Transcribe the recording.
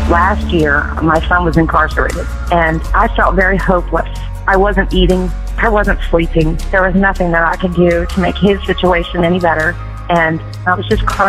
Last year, my son was incarcerated, and I felt very hopeless. I wasn't eating. I wasn't sleeping. There was nothing that I could do to make his situation any better, and I was just crying.